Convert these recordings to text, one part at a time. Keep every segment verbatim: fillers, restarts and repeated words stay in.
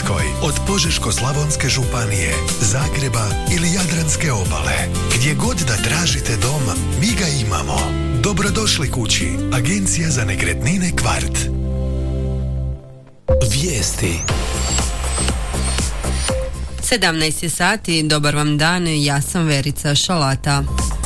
Hrvatskoj, od Požeško-slavonske županije, Zagreba ili Jadranske obale. Gdje god da tražite dom, mi ga imamo. Dobrodošli kući. Agencija za nekretnine Kvart. Vijesti. sedamnaest je sati, dobar vam dan, ja sam Verica Šalata.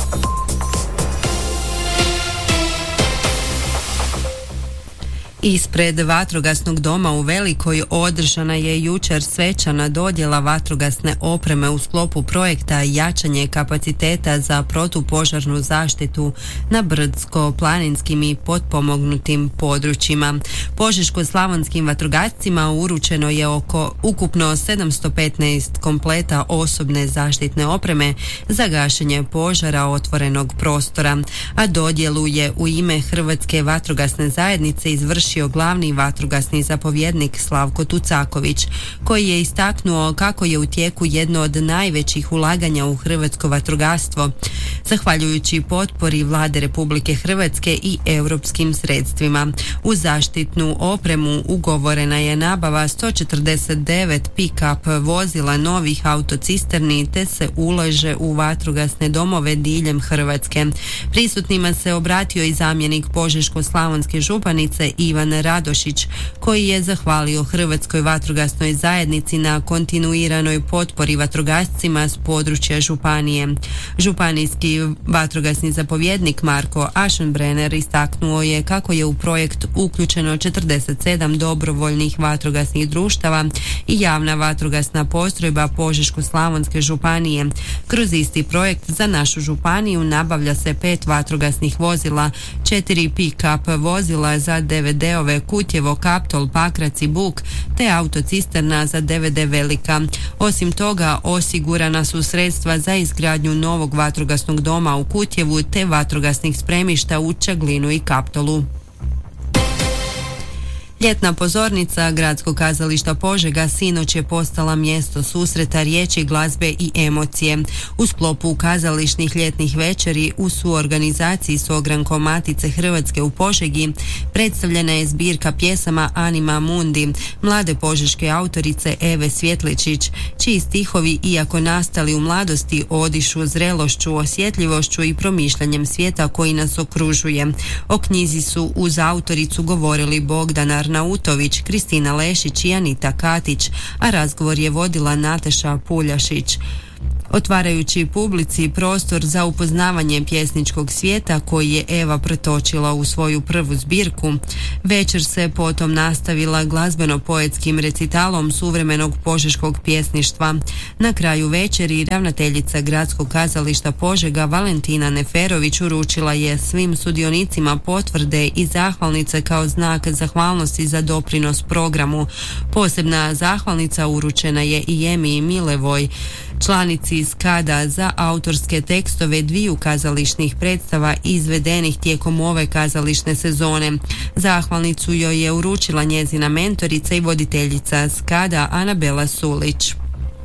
Ispred vatrogasnog doma u Velikoj održana je jučer svečana dodjela vatrogasne opreme u sklopu projekta jačanje kapaciteta za protupožarnu zaštitu na brdsko-planinskim i potpomognutim područjima. Požeško-slavonskim vatrogascima uručeno je oko ukupno sedamsto petnaest kompleta osobne zaštitne opreme za gašenje požara otvorenog prostora, a dodjelu je u ime Hrvatske vatrogasne zajednice izvršio glavni vatrogasni zapovjednik Slavko Tucaković, koji je istaknuo kako je u tijeku jedno od najvećih ulaganja u hrvatsko vatrogastvo, zahvaljujući potpori Vlade Republike Hrvatske i europskim sredstvima. U zaštitnu opremu ugovorena je nabava sto četrdeset devet pick-up vozila novih autocisterni, te se ulaže u vatrogasne domove diljem Hrvatske. Prisutnima se obratio i zamjenik Požeško-slavonske županice Ivan Radošić, koji je zahvalio Hrvatskoj vatrogasnoj zajednici na kontinuiranoj potpori vatrogascima s područja županije. Županijski vatrogasni zapovjednik Marko Aschenbrenner istaknuo je kako je u projekt uključeno četrdeset sedam dobrovoljnih vatrogasnih društava i javna vatrogasna postrojba Požeško-slavonske županije. Kroz isti projekt za našu županiju nabavlja se pet vatrogasnih vozila, četiri pick-up vozila za D V D-ove Kutjevo, Kaptol, Pakrac i Buk, te autocisterna za D V D Velika. Osim toga, osigurana su sredstva za izgradnju novog vatrogasnog doma u Kutjevu te vatrogasnih spremišta u Čaglinu i Kaptolu. Ljetna pozornica Gradskog kazališta Požega sinoć je postala mjesto susreta riječi, glazbe i emocije. U sklopu kazališnih ljetnih večeri u suorganizaciji s ogrankom Matice Hrvatske u Požegi predstavljena je zbirka pjesama Anima Mundi, mlade požeške autorice Eve Svjetličić, čiji stihovi, iako nastali u mladosti, odišu zrelošću, osjetljivošću i promišljanjem svijeta koji nas okružuje. O knjizi su uz autoricu govorili Bogdan Arnautović, Kristina Lešić i Anita Katić, a razgovor je vodila Nataša Puljašić, otvarajući publici prostor za upoznavanje pjesničkog svijeta koji je Eva pretočila u svoju prvu zbirku. Večer se potom nastavila glazbeno-poetskim recitalom suvremenog požeškog pjesništva. Na kraju večeri ravnateljica Gradskog kazališta Požega Valentina Neferović uručila je svim sudionicima potvrde i zahvalnice kao znak zahvalnosti za doprinos programu. Posebna zahvalnica uručena je i Emi Milevoj, članici Skada, za autorske tekstove dviju kazališnih predstava izvedenih tijekom ove kazališne sezone. Zahvalnicu joj je uručila njezina mentorica i voditeljica Skada Anabela Sulić.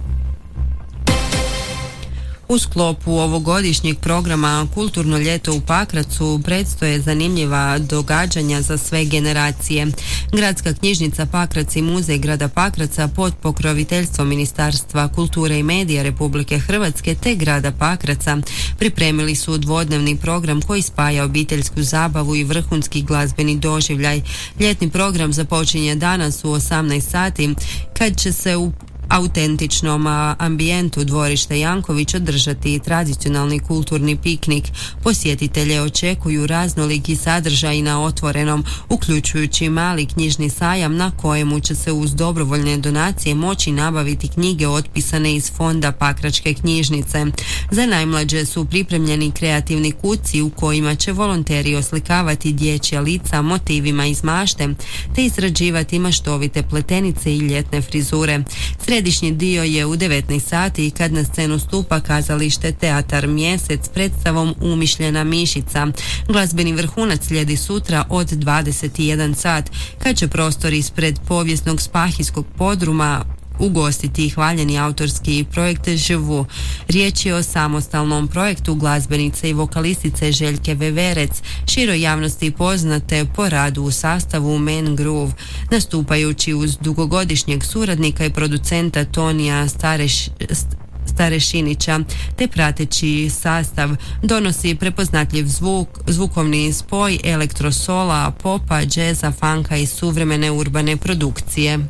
U sklopu ovogodišnjeg programa Kulturno ljeto u Pakracu predstoje zanimljiva događanja za sve generacije. Gradska knjižnica Pakrac i Muzej grada Pakraca pod pokroviteljstvom Ministarstva kulture i medija Republike Hrvatske te grada Pakraca pripremili su dvodnevni program koji spaja obiteljsku zabavu i vrhunski glazbeni doživljaj. Ljetni program započinje danas u osamnaest sati, kad će se u autentičnom ambijentu dvorište Janković održati tradicionalni kulturni piknik. Posjetitelje očekuju raznoliki sadržaj na otvorenom, uključujući mali knjižni sajam na kojemu će se uz dobrovoljne donacije moći nabaviti knjige otpisane iz fonda Pakračke knjižnice. Za najmlađe su pripremljeni kreativni kuci u kojima će volonteri oslikavati dječja lica motivima iz mašte te izrađivati maštovite pletenice i ljetne frizure. Središnji dio je u devetnaest sati kad na scenu stupa kazalište Teatar Mjesec predstavom Umišljena mišica. Glazbeni vrhunac slijedi sutra od dvadeset jedan sat kad će prostor ispred povijesnog spahijskog podruma ugostiti hvaljeni autorski projekt Živu. Riječ je o samostalnom projektu glazbenice i vokalistice Željke Veverec, široj javnosti poznate po radu u sastavu Man Groove, nastupajući uz dugogodišnjeg suradnika i producenta Tonija Stareš, Starešinića, te prateći sastav donosi prepoznatljiv zvuk, zvukovni spoj elektrosola, popa, džeza, funka i suvremene urbane produkcije.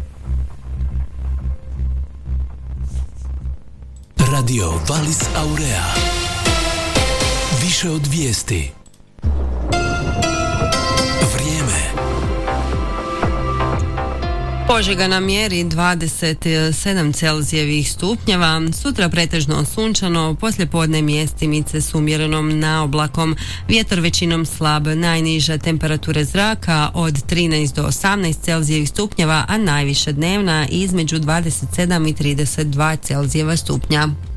Radio Valis Aurea. Više od vijesti. Vrijeme. Požega na mjeri dvadeset sedam Celzijevih stupnjeva, sutra pretežno sunčano, poslijepodne mjestimice s umjerenom naoblakom, vjetar većinom slab, najniža temperature zraka od trinaest do osamnaest Celzijevih stupnjeva, a najviša dnevna između dvadeset sedam i trideset dva Celzijeva stupnja.